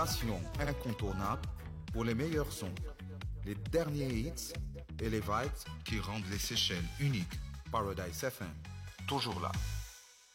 station incontournable pour les meilleurs sons, les derniers hits et les vibes qui rendent les Seychelles uniques. Paradise FM, toujours là.